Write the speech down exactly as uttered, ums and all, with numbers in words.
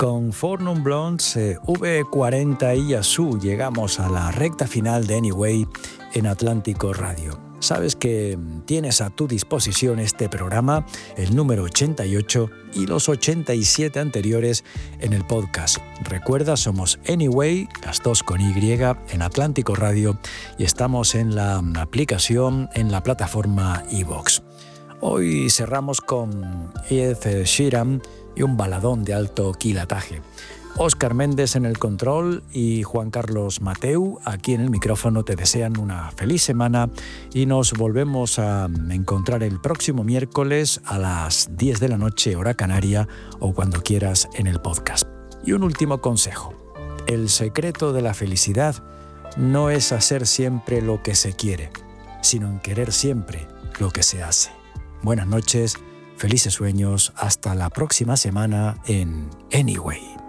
Con Four Non Blondes, eh, V cuarenta y Yazoo llegamos a la recta final de Anyway en Atlántico Radio. Sabes que tienes a tu disposición este programa, el número ochenta y ocho y los ochenta y siete anteriores en el podcast. Recuerda, somos Anyway, las dos con Y, en Atlántico Radio y estamos en la aplicación, en la plataforma iVoox. Hoy cerramos con Ed Sheeran y un baladón de alto quilataje. Óscar Méndez en el control y Juan Carlos Mateu aquí en el micrófono te desean una feliz semana y nos volvemos a encontrar el próximo miércoles a las diez de la noche, hora canaria, o cuando quieras en el podcast. Y un último consejo: el secreto de la felicidad no es hacer siempre lo que se quiere, sino en querer siempre lo que se hace. Buenas noches, felices sueños, hasta la próxima semana en Anyway.